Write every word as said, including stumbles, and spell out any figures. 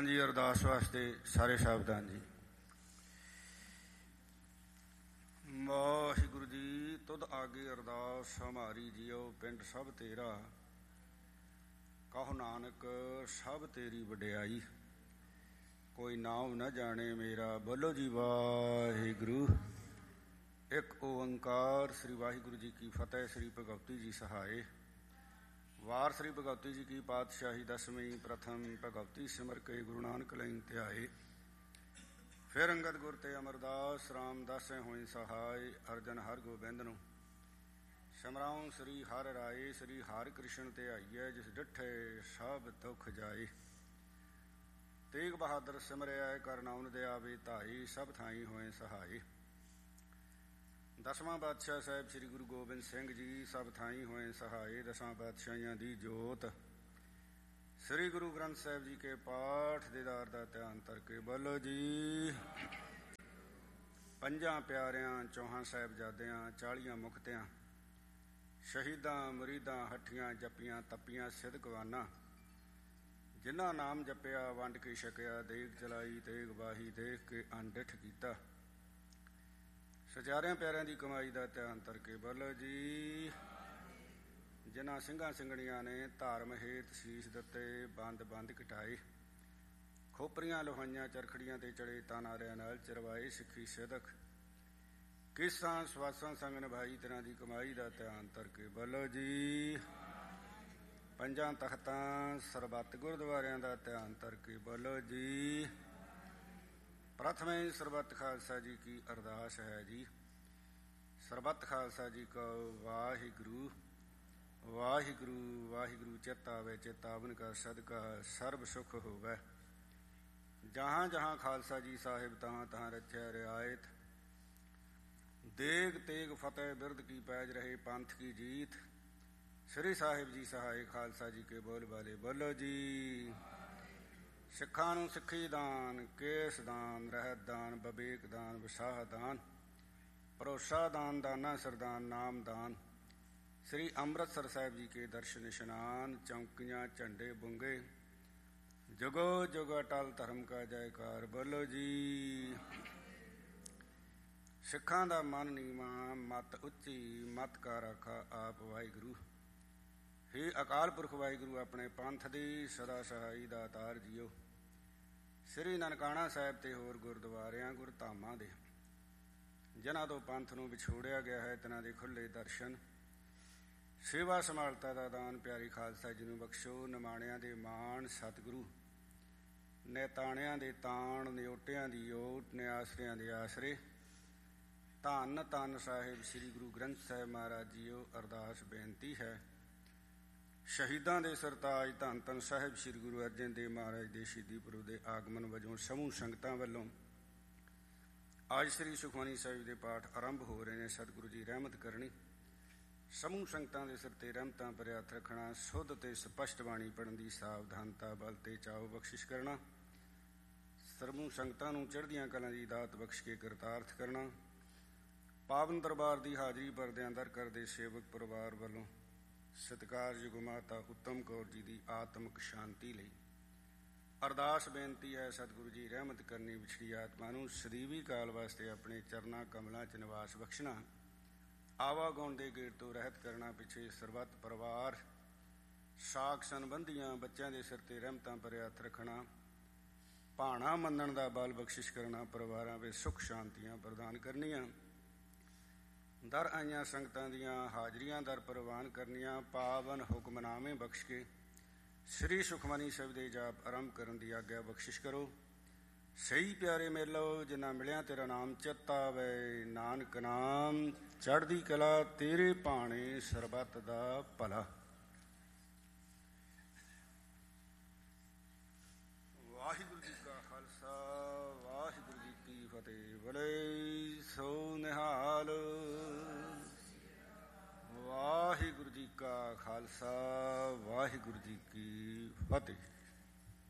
हाँ जी, अरदास वास्ते सारे शब्दां जी। वाहिगुरु जी तुद आगे अरदास हमारी जियो, पिंड सब तेरा, कहो नानक सब तेरी वड्याई, कोई नाम न जाने मेरा। बोलो जी वाहिगुरु। एक ओंकार। श्री वाहिगुरु जी की फतेह। श्री भगवती जी सहाय। वार श्री भगवती जी की पातशाही दसवीं प्रथम भगवती सिमर के गुरु नानक लैन त्याए। फिर अंगद गुर ते अमरदास रामदास होई सहाय। अर्जन हर गोबिंद नु समराऊं श्री हर राय। श्री हर कृष्ण ते आईए जिस डिठे सब दुख जाए। तेग बहादुर सिमरिया कर नाउन दया वे धाई, सब थाई होए सहाय। दसवां पातशाह साहब श्री गुरु गोबिंद सिंह जी सब थाई होए सहाय। दसां पातशाहियां दी जोत श्री गुरु ग्रंथ साहब जी के पाठ दीदार दा ध्यान करके बोलो जी। पंजां प्यारियां चौहां साहिबजादियां चालियां मुक्तियां शहीदां मुरीदां हठियां जपियां तपियां सिदकवाना, जिन्हां नाम जपिया वंड के छकिया। देग चलाई तेग वाही देख के अनडिठ कीता। सचारियां प्यारियां की कमाई का ध्यान करके बोलो जी। जिन्हां ਸਿੰਘਾਂ ਸਿੰਘਣੀਆਂ ने धार्म हेत शीश दत्ते बंद बंद कटाए। खोपरियां लोहाइयां चरखड़ियां ते चढ़े तानारियां नाल चरवाए। सिੱਖੀ सिदक किसां सवासां संग निभाई, तिन्हां दी कमाई का ध्यान करके बोलो जी। पंजां तख्तां सरबत गुरुद्वारियां का ध्यान करके बोलो जी। प्रथमे सरबत खालसा जी की अरदास है जी। सरबत खालसा जी को वाहिगुरु वाहिगुरु वाहिगुरु। चित आवे चितावन का सदका सर्ब सुख होवै। जहाँ जहाँ खालसा जी साहिब तहाँ तहाँ रचै रियायत। देग तेग फतेह बिरद की पैज रहे पंथ की जीत। श्री साहिब जी सहाय खालसा जी के बोल वाले बोलो जी। सिखां नूं सिੱਖੀ दान, केस दान, रहत दान, बबेक दान, विसाह दान, भरोसा दान, दाना सरदान, नाम दान। श्री अमृतसर साहिब जी के दर्शन इशनान। चौंकियां झंडे बुंगे जुगो जुग अटल धर्म का जयकार बोलो जी। सिखां दा मन नीवा मत उच्ची, मत का राखा आप वाहिगुरु। हे अकाल पुरख वाहिगुरु अपने पंथ दी सदा सहाई दा तार जियो। श्री ननकाणा साहिब ते होर गुरुद्वारियां गुरधामां दे जिन्हां तो पंथ नूं विछोड़िया गया है, तिन्हां दे खुले दर्शन। सेवा संभालता दा दान प्यारी खालसा जी नूं बख्शो। निमाणियां दे मान सतगुरु, नैताणियां दे ताण, नियोटियां दी ओट, निआसरियां दे आसरे। धन धन साहिब श्री गुरु ग्रंथ साहिब महाराज जीओ। अरदास बेनती है शहीदां दे सरताज धन धन साहिब श्री गुरु अर्जन देव महाराज दे शहीदी पुरब दे आगमन वजों समूह संगतां वल्लों आज श्री सुखमनी साहिब दे पाठ आरंभ हो रहे हैं। सतगुरु जी रहमत करनी। समूह संगतां दे सिर ते रहमतां भरे हत्थ रखना। शुद्ध ते स्पष्ट बाणी पढ़न दी सावधानता बल ते चाओ बख्शिश करना। समूह संगतां नूं चढ़दियां कलां दी दात बख्श के करतार्थ करना। पावन दरबार की हाजरी भरदियां दर करदे सेवक परिवार वालों सत्कारयोग माता उत्तम कौर जी की आत्मक शांति लई अरदास बेनती है। सतगुरु जी रहमत करनी। विछड़ी आत्मा नूं सदीवी काल वास्ते अपने चरना कमलों च निवास बख्शना। आवागुण के गेड़ तो रहत करना। पिछे सरबत परिवार साख संबंधियां बच्चों के सिर ते रहमतां भरे हत्थ रखना। भाणा मनण दा बल बख्शिश करना। परिवारां विच सुख शांतियां प्रदान करनियां। दर आईयां संगतां दियां हाजरियां दर प्रवान करनियां। पावन हुक्मनामे बख्श के श्री सुखमनी साहिब दे जाप आरंभ करन दी आग्या बख्शिश करो। सही प्यारे मेलो जिन्ना मिलिया तेरा नाम चित आवे। नानक नाम चढ़दी कला तेरे भाणे सरबत दा भला। वाहिगुरु जी का खालसा वाहिगुरु जी की फतेह। बड़े सो निहाल। वाहिगुरु जी का खालसा वाहिगुरु जी की फतेह।